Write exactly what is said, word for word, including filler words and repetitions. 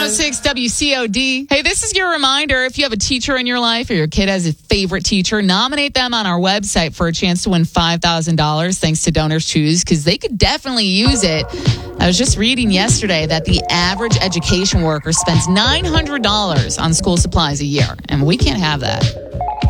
six W C O D. Hey, this is your reminder. If you have a teacher in your life or your kid has a favorite teacher, nominate them on our website for a chance to win five thousand dollars thanks to Donors Choose, because they could definitely use it. I was just reading yesterday that the average education worker spends nine hundred dollars on school supplies a year, and we can't have that.